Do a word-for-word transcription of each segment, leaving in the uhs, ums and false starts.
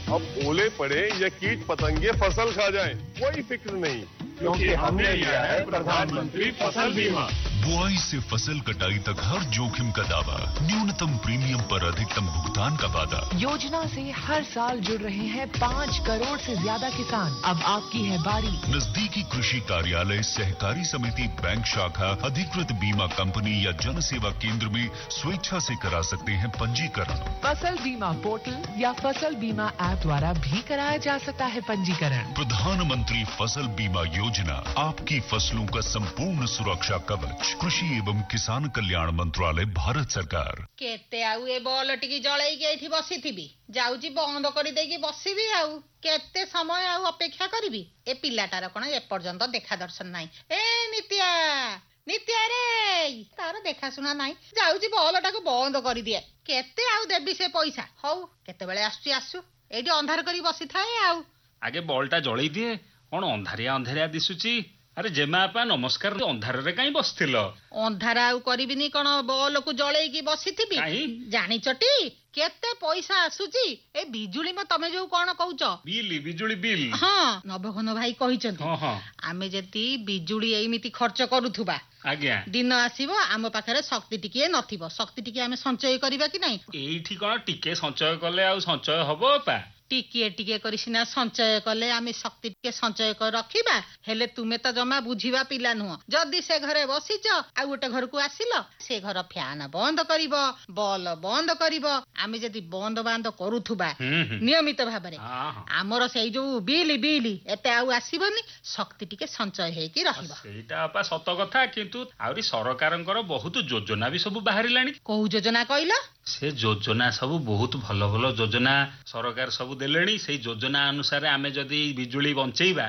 अब ओले पड़े या कीट पतंगे फसल खा जाएं, कोई फिक्र नहीं, क्योंकि हमने लिया है प्रधानमंत्री फसल बीमा। बुआई से फसल कटाई तक हर जोखिम का दावा, न्यूनतम प्रीमियम पर अधिकतम भुगतान का वादा। योजना से हर साल जुड़ रहे हैं पाँच करोड़ से ज्यादा किसान। अब आपकी है बारी। नजदीकी कृषि कार्यालय, सहकारी समिति, बैंक शाखा, अधिकृत बीमा कंपनी या जन सेवा केंद्र में स्वेच्छा से करा सकते हैं पंजीकरण। फसल बीमा पोर्टल या फसल बीमा ऐप द्वारा भी कराया जा सकता है पंजीकरण। प्रधानमंत्री फसल बीमा योजना, आपकी फसलों का संपूर्ण सुरक्षा कवच। कृषि एवं किसान कल्याण मंत्रालय, भारत सरकार। केते आउ ए बॉल टिकी जळई के एठी बसिथिबी, जाउची बंद करि देकी बसिबी। आउ केते समय आउ अपेक्षा करिबी? ए पिलाटार कोन ए पर्यंत देखा दर्शन नाही। ए नित्या, नित्या रे, तार देखा सुना नाही, जाउची बॉलटाको बंद करि दिए। केते आउ देबी से पैसा? हौ केते बेले आसु आसु, एठी अंधार करी बसी थाए। आउ आगे बॉलटा जळई दिए, कोन अंधारिया अंधारिया दिसुची। अरे जेमा आपा नमस्कार, अंधार रे काई बसथिल? अंधार आउ करिबिनी कोन, बॉल को जळई की बसिथिबी। जानिचटी केते पैसा आसुची ए बिजुली म तमे जो कोन कहउछ? बिल, बिजुली बिल। हां, नवघन भाई कहिचंती। हां हां, आमे जति बिजुली एमिति खर्च करूथुबा, आज्ञा दिन आसीबो आम पाखरे शक्ति टिके नथिबो, शक्ति टिके आमे संचय करिबा कि नाही? एइठी कोन टिके संचय कले आउ संचय हबो पा? टिके टिके करी सिना संचय कले आमे शक्ति टिके संचय कर रखिबा। हेले तुमे त जमा बुझिबा पिला नुह। जदी से घरे बसिच आ गोटे घर को आसिल, से घर फैन बंद करिवो, बॉल बंद करिवो। आमे जदी बंद बांद करूथुबा नियमित भाबरे, हमर सेई जो बिल बिल एते आउ आसीबनी, शक्ति टिके संचय हे कि रहिबो। सेटा आपा सत कथा, किंतु आउरी सरकारंकर बहुत योजना भी सब बाहरिलानी। को योजना कइला? से योजना सब बहुत भल भल योजना सरकार सब देलेनी। से योजना अनुसार आमे जदी बिजुली बंचेइबा,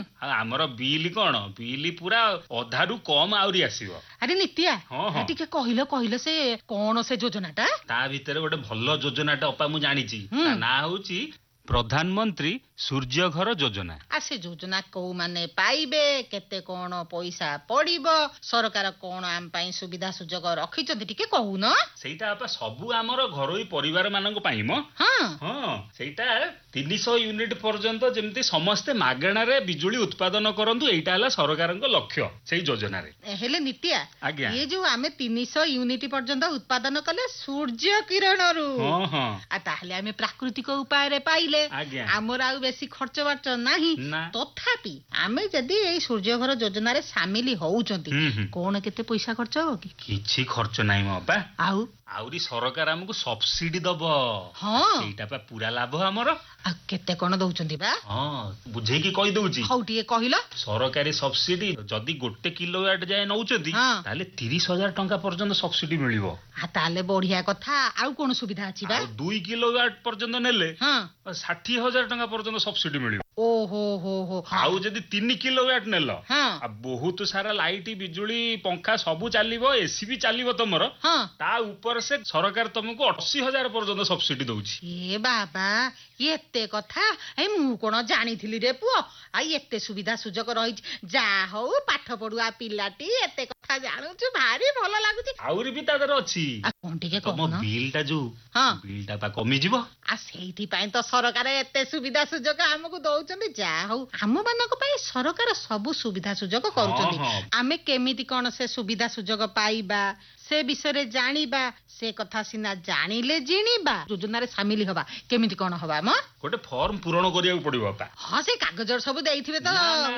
हमर बिल कोन, बिल पूरा अधारु कम आउरी आसीबो। अरे नित्या, हाँ टिके कहिलो कहिलो से कोन से योजनाटा? ता भितर गोटे भल योजनाटा अपा मु जानिची, ता ना होची प्रधानमंत्री सूर्य घर योजना। आ से योजना को माने पाइबे, केते कोन पैसा पड़िबो, सरकार कोन आम पई सुविधा सुजोग रखिचंती टिके कहू न? सेटा आपा सबु हमर घरोई परिवार मानक पई म। हां हां, सेटा तीन सौ यूनिट पर्यंत जेमती समस्ते मागणा रे बिजुली उत्पादन करंतु, एटा हला सरकारक लक्ष्य सेई योजना रे। हेले नित्या, आज्ञा, ये जो आमे तीन सौ यूनिट पर्यंत उत्पादन कले सूर्य किरण रु। हां हां, आ ताहले आमे प्राकृतिक उपाय रे पाइले, आमर आउ बेसी खर्च बार्च नाही। तथापि आमे जदी ए सूर्य घर योजना रे शामिल होउचंती, कोन केते पैसा खर्च हो कि? किछि खर्च नाही म बा। आउ आउरी सरकार हमकु सब्सिडी दबो। हां, सेटा पा पूरा लाभ हमर। आ केते कोन दउचंती बा? हां, बुझे की कहि दउची। हौटिए कहिलो। सरकारी सब्सिडी जदी गोटे किलोवाट जाय नउचंती, ताले तीस हजार टंका पर्यंत सब्सिडी मिलिबो। आ ताले बढ़िया कथा। आउ कोन सुविधा अछि बा? दो किलोवाट पर्यंत नेले, हां, साठ हजार टंका पर्यंत सब्सिडी मिलिबो। ओ हो हो हो। आउ जदी तीन किलोवाट नेलो, हां, आ बहुत सारा लाइट, बिजुली, पंखा सब चालिबो, एसी भी चालिबो तमरो, हां, ता ऊपर से सरकार तुमको अस्सी हजार पर्यंत सब्सिडी दउची। ए बाबा, एते कथा ए मु कोन जानिथिली रे पुओ। आ एते सुविधा सुजोग रही, जा हो पाठ पढुआ पिलाटी एते कथा जानुछु, भारी भलो लागुची। आउरी भी तादर अछि। आ कोन टिके तम कहन? बिलटा जो, हां, बिलटा पा कमी जिवो। आ सेहिथि पई तो सरकार एते सुविधा सुजोग हमकु दउचंदी। जा हो हम मानक पई सरकार सब सुविधा सुजोग करूचंदी। आमे केमिति कोन से सुविधा सुजोग पाइबा, से विषय रे जानिबा, से कथा सिना जानिले जिनिबा, योजना रे शामिल हबा केमिति कोन हबा म? गोटे फॉर्म पूरण करिया पड़िबो पा। हां, से कागज सब देइथिबे त।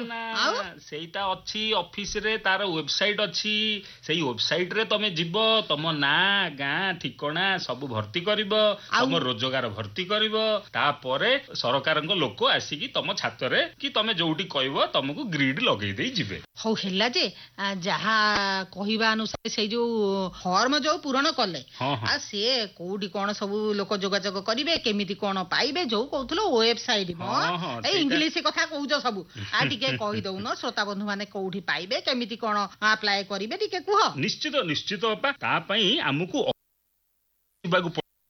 आउ सेटा अछि ऑफिस रे, तार वेबसाइट अछि। सेई वेबसाइट रे तमे जिवो, तम ना गां ठिकाना सब भर्ती करिवो, तम रोजगार भर्ती करिवो। ता परे सरकारक लोक आसी कि तम छात रे कि तमे जोउटी कहबो तमको ग्रिड लगेई देई जिवे। हो हेला जे जहा कहिबा अनुसार से जो फॉर्म जो पूरण कले, आ से कोडी कोन सब लोक जोगाजोग करिवे, केमिति कोन पाइबे, जो कहथलो वेबसाइट म ए इंग्लिश कथा कहउजो सब। आ टिके कहि दउ न श्रोता बंधु माने कोठी पाइबे, केमिति कोन अप्लाई करिवे, टिके कुह। निश्चित निश्चित अपा, ता पई हमकु बागु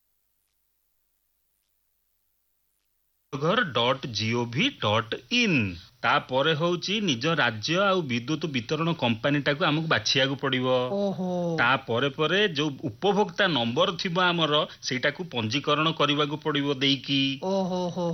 घर डॉट जीओवी डॉट इन। तापरे होउची निज राज्य आ विद्युत वितरण कंपनी टाको हमकु बाछिया को पड़िबो। ओहो, तापरे परे जो उपभोक्ता नंबर थिबा हमर सेटाकू पंजीकरण करबा को पड़िबो देकी। ओहो हो।